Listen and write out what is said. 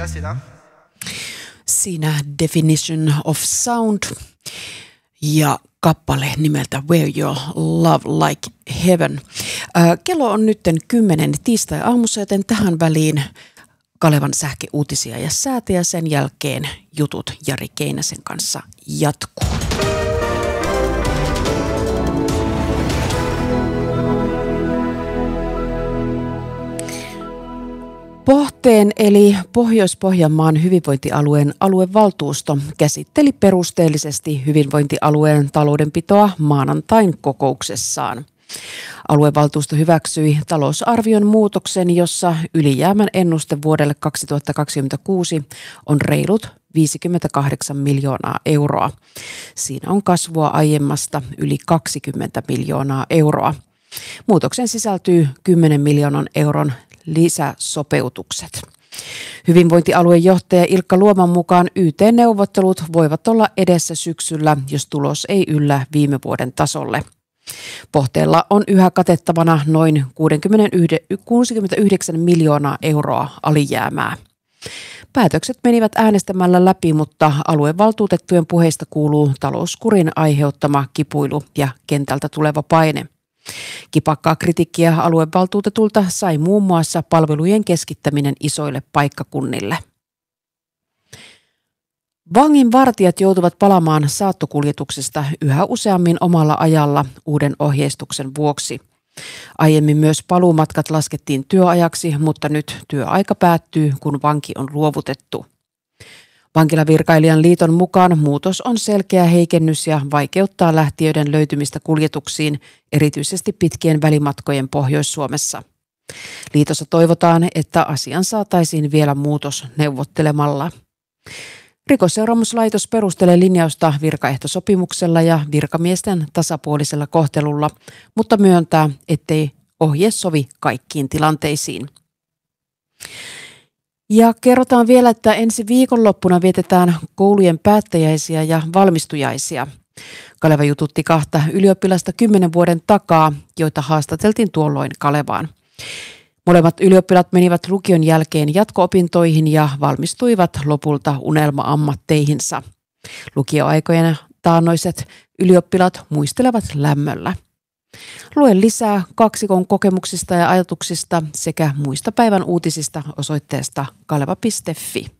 Mikä siinä? Siinä Definition of Sound ja kappale nimeltä Where Your Love Like Heaven. Kello on nytten 10 tiistai-aamussa, joten tähän väliin Kalevan sähkeuutisia ja säätä ja sen jälkeen jutut Jari Keinäsen kanssa jatkuu. Pohteen eli Pohjois-Pohjanmaan hyvinvointialueen aluevaltuusto käsitteli perusteellisesti hyvinvointialueen taloudenpitoa maanantain kokouksessaan. Aluevaltuusto hyväksyi talousarvion muutoksen, jossa ylijäämän ennuste vuodelle 2026 on reilut 58 miljoonaa euroa. Siinä on kasvua aiemmasta yli 20 miljoonaa euroa. Muutoksen sisältyy 10 miljoonan euron lisäsopeutukset. Hyvinvointialueen johtaja Ilkka Luoman mukaan YT-neuvottelut voivat olla edessä syksyllä, jos tulos ei yllä viime vuoden tasolle. Pohteella on yhä katettavana noin 69 miljoonaa euroa alijäämää. Päätökset menivät äänestämällä läpi, mutta aluevaltuutettujen puheista kuuluu talouskurin aiheuttama kipuilu ja kentältä tuleva paine. Kipakkaa kritiikkiä aluevaltuutetulta sai muun muassa palvelujen keskittäminen isoille paikkakunnille. Vanginvartijat joutuvat palaamaan saattokuljetuksesta yhä useammin omalla ajalla uuden ohjeistuksen vuoksi. Aiemmin myös paluumatkat laskettiin työajaksi, mutta nyt työaika päättyy, kun vanki on luovutettu. Vankilavirkailijan liiton mukaan muutos on selkeä heikennys ja vaikeuttaa lähtiöiden löytymistä kuljetuksiin, erityisesti pitkien välimatkojen Pohjois-Suomessa. Liitossa toivotaan, että asian saataisiin vielä muutos neuvottelemalla. Rikosseuraamuslaitos perustelee linjausta virkaehtosopimuksella ja virkamiesten tasapuolisella kohtelulla, mutta myöntää, ettei ohje sovi kaikkiin tilanteisiin. Ja kerrotaan vielä, että ensi viikonloppuna vietetään koulujen päättäjäisiä ja valmistujaisia. Kaleva jututti 2 ylioppilasta 10 vuoden takaa, joita haastateltiin tuolloin Kalevaan. Molemmat ylioppilat menivät lukion jälkeen jatko-opintoihin ja valmistuivat lopulta unelma-ammatteihinsa. Lukioaikojen taannoiset ylioppilat muistelevat lämmöllä. Lue lisää kaksikon kokemuksista ja ajatuksista sekä muista päivän uutisista osoitteesta kaleva.fi.